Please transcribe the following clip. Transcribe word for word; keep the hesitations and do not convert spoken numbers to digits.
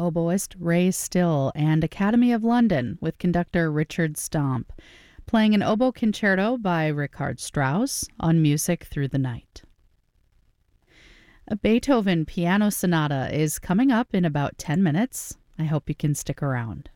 oboist Ray Still and Academy of London with conductor Richard Stomp, playing an oboe concerto by Richard Strauss on Music Through the Night. A Beethoven piano sonata is coming up in about ten minutes. I hope you can stick around.